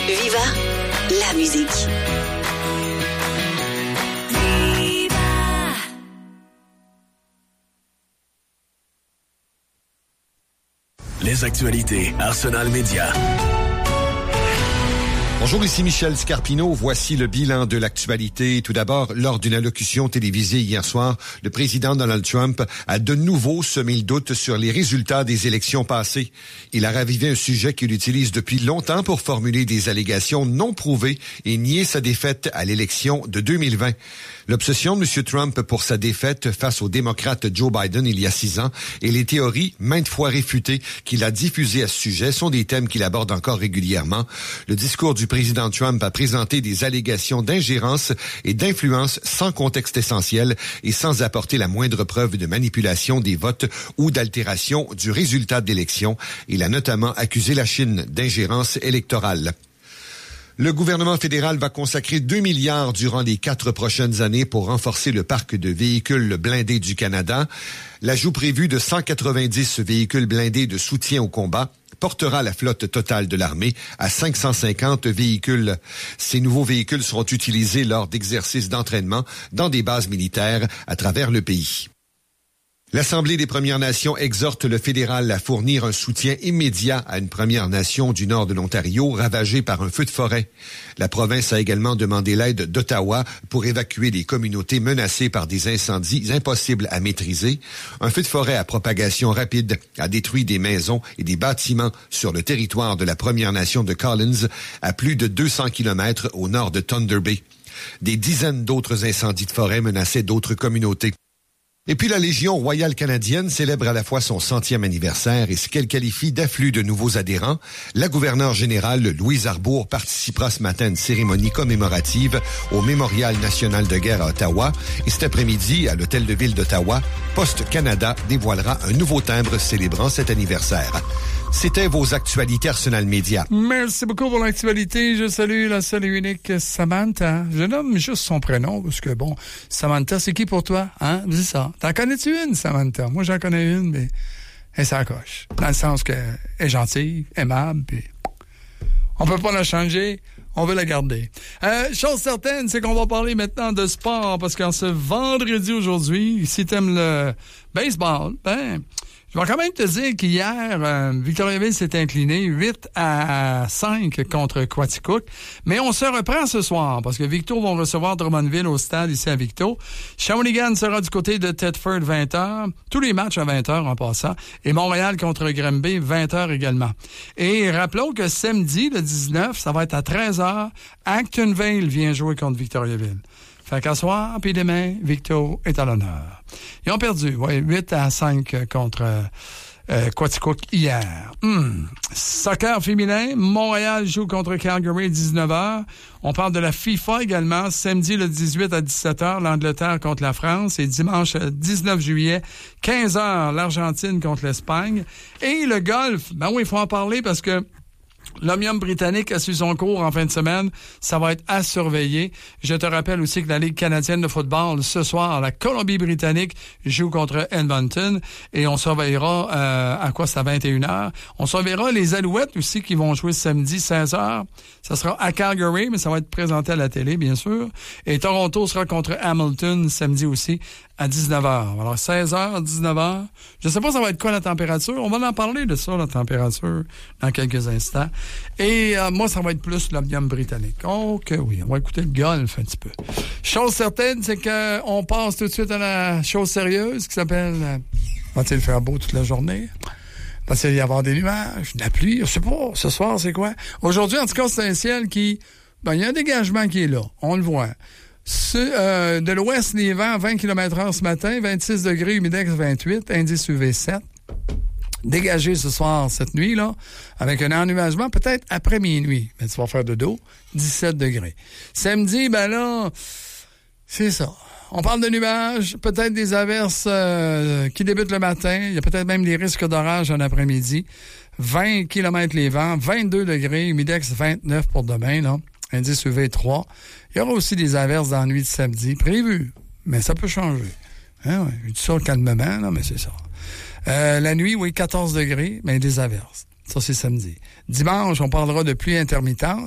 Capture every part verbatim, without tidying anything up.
Viva la musique. Les actualités Arsenal Média. Bonjour, ici Michel Scarpino. Voici le bilan de l'actualité. Tout d'abord, lors d'une allocution télévisée hier soir, le président Donald Trump a de nouveau semé le doute sur les résultats des élections passées. Il a ravivé un sujet qu'il utilise depuis longtemps pour formuler des allégations non prouvées et nier sa défaite à l'élection de deux mille vingt. L'obsession de M. Trump pour sa défaite face au démocrate Joe Biden il y a six ans et les théories maintes fois réfutées qu'il a diffusées à ce sujet sont des thèmes qu'il aborde encore régulièrement. Le discours du président Trump a présenté des allégations d'ingérence et d'influence sans contexte essentiel et sans apporter la moindre preuve de manipulation des votes ou d'altération du résultat de l'élection. Il a notamment accusé la Chine d'ingérence électorale. Le gouvernement fédéral va consacrer deux milliards durant les quatre prochaines années pour renforcer le parc de véhicules blindés du Canada. L'ajout prévu de cent quatre-vingt-dix véhicules blindés de soutien au combat portera la flotte totale de l'armée à cinq cent cinquante véhicules. Ces nouveaux véhicules seront utilisés lors d'exercices d'entraînement dans des bases militaires à travers le pays. L'Assemblée des Premières Nations exhorte le fédéral à fournir un soutien immédiat à une Première Nation du nord de l'Ontario ravagée par un feu de forêt. La province a également demandé l'aide d'Ottawa pour évacuer les communautés menacées par des incendies impossibles à maîtriser. Un feu de forêt à propagation rapide a détruit des maisons et des bâtiments sur le territoire de la Première Nation de Collins, à plus de deux cents kilomètres au nord de Thunder Bay. Des dizaines d'autres incendies de forêt menaçaient d'autres communautés. Et puis la Légion royale canadienne célèbre à la fois son centième anniversaire et ce qu'elle qualifie d'afflux de nouveaux adhérents. La gouverneure générale Louise Arbour participera ce matin à une cérémonie commémorative au Mémorial national de guerre à Ottawa. Et cet après-midi, à l'Hôtel de Ville d'Ottawa, Poste Canada dévoilera un nouveau timbre célébrant cet anniversaire. C'était vos actualités Arsenal Média. Merci beaucoup pour l'actualité. Je salue la seule et unique Samantha. Je nomme juste son prénom parce que, bon, Samantha, c'est qui pour toi? Hein? C'est ça. T'en connais-tu une, Samantha? Moi, j'en connais une, mais elle s'accroche. Dans le sens qu'elle est gentille, aimable, puis on peut pas la changer. On veut la garder. Euh, chose certaine, c'est qu'on va parler maintenant de sport parce qu'en ce vendredi aujourd'hui, si t'aimes le baseball, ben... Je vais quand même te dire qu'hier, euh, Victoriaville s'est incliné huit à cinq contre Quaticook. Mais on se reprend ce soir parce que Victo vont recevoir Drummondville au stade ici à Victo. Shawinigan sera du côté de Thetford vingt heures. Tous les matchs à vingt heures en passant. Et Montréal contre Granby, vingt heures également. Et rappelons que samedi, le dix-neuf, ça va être à treize heures. Actonville vient jouer contre Victoriaville. Fait qu'à soir, puis demain, Victo est à l'honneur. Ils ont perdu, ouais, huit à cinq contre euh, Quaticook hier. Hum. Soccer féminin, Montréal joue contre Calgary, dix-neuf heures. On parle de la FIFA également, samedi le dix-huit à dix-sept heures, l'Angleterre contre la France. Et dimanche dix-neuf juillet, quinze heures, l'Argentine contre l'Espagne. Et le golf, ben oui, il faut en parler parce que l'Omnium britannique a su son cours en fin de semaine. Ça va être à surveiller. Je te rappelle aussi que la Ligue canadienne de football, ce soir, la Colombie-Britannique joue contre Edmonton. Et on surveillera, euh, à quoi c'est à vingt et une heures. On surveillera les Alouettes aussi qui vont jouer samedi seize heures. Ça sera à Calgary, mais ça va être présenté à la télé, bien sûr. Et Toronto sera contre Hamilton samedi aussi à dix-neuf heures. Alors, seize heures, dix-neuf heures. Je sais pas ça va être quoi la température. On va en parler de ça, la température, dans quelques instants. Et euh, moi, ça va être plus l'Omnium britannique. Oh que oui, on va écouter le golf un petit peu. Chose certaine, c'est qu'on passe tout de suite à la chose sérieuse qui s'appelle... Euh, va-t-il faire beau toute la journée? Va-t-il y avoir des nuages, de la pluie? Je sais pas. Ce soir, c'est quoi? Aujourd'hui, en tout cas, c'est un ciel qui... Ben, il y a un dégagement qui est là. On le voit. Ce, euh, de l'ouest, les vents, vingt kilomètres heure ce matin, vingt-six degrés, humidex vingt-huit, indice U V sept. Dégagé ce soir, cette nuit-là, avec un ennuagement peut-être après minuit. Mais tu vas faire de dos, dix-sept degrés. Samedi, ben là, c'est ça. On parle de nuages, peut-être des averses euh, qui débutent le matin. Il y a peut-être même des risques d'orage en après-midi. vingt kilomètres les vents, vingt-deux degrés, humidex vingt-neuf pour demain, là. Indice U V trois. Il y aura aussi des averses dans la nuit de samedi, prévues, mais ça peut changer. Hein, ouais. Je dis ça calmement, là, mais c'est ça. Euh, la nuit, oui, quatorze degrés, mais des averses. Ça, c'est samedi. Dimanche, on parlera de pluie intermittente.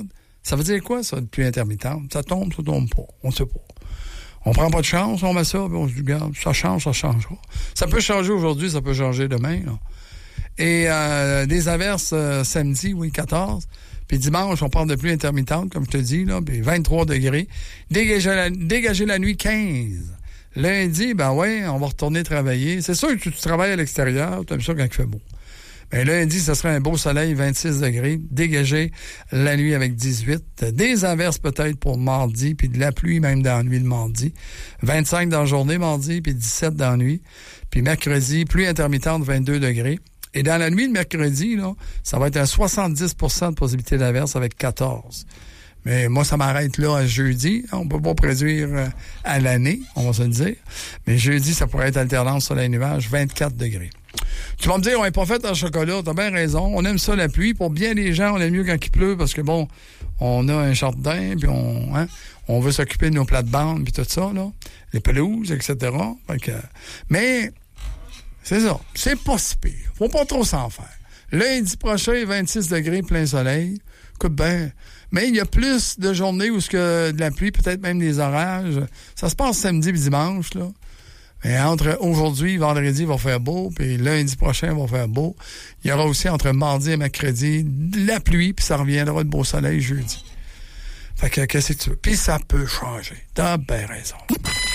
Ça veut dire quoi, ça, de pluie intermittente? Ça tombe, ça tombe pas. On sait pas. On prend pas de chance, on met ça, puis on se dit, regarde, ça change, ça changera. Ça peut changer aujourd'hui, ça peut changer demain, là. Et euh, des averses euh, samedi, oui, quatorze. Puis dimanche, on parle de pluie intermittente, comme je te dis, là, puis vingt-trois degrés. Dégager la, dégager la nuit, quinze. Lundi, ben ouais, on va retourner travailler. C'est sûr que tu, tu travailles à l'extérieur, tu aimes ça quand il fait beau. Mais lundi, ce serait un beau soleil, vingt-six degrés. Dégagé la nuit avec dix-huit. Des averses peut-être pour mardi, puis de la pluie même dans la nuit de mardi. vingt-cinq dans la journée mardi, puis dix-sept dans la nuit. Puis mercredi, pluie intermittente, vingt-deux degrés. Et dans la nuit de mercredi, là, ça va être à soixante-dix pour cent de possibilité d'averse avec quatorze. Mais moi, ça m'arrête là à jeudi. On peut pas prédire à l'année, on va se le dire. Mais jeudi, ça pourrait être alternance soleil-nuage, vingt-quatre degrés. Tu vas me dire, on n'est pas fait en chocolat, t'as bien raison. On aime ça, la pluie. Pour bien des gens, on aime mieux quand il pleut parce que, bon, on a un jardin, puis on, hein, on veut s'occuper de nos plates-bandes, puis tout ça, là. Les pelouses, et cetera. Fait que, mais... c'est ça. C'est pas si pire. Faut pas trop s'en faire. Lundi prochain, vingt-six degrés, plein soleil. Écoute bien. Mais il y a plus de journées où ce que de la pluie, peut-être même des orages. Ça se passe samedi et dimanche, là. Mais entre aujourd'hui et vendredi, il va faire beau, puis lundi prochain, il va faire beau. Il y aura aussi entre mardi et mercredi de la pluie, puis ça reviendra de beau soleil jeudi. Fait que, qu'est-ce que tu veux? Puis ça peut changer. T'as bien raison.